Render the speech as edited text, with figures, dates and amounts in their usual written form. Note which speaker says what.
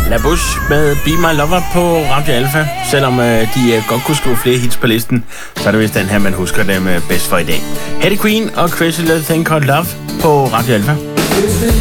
Speaker 1: La Bouche med Be My Lover på Radio Alpha. Selvom de godt kunne skrive flere hits på listen, så er det vist den her, man husker dem bedst for i dag. Hetty Queen og Crazy Little Thing Called Love på Radio Alpha.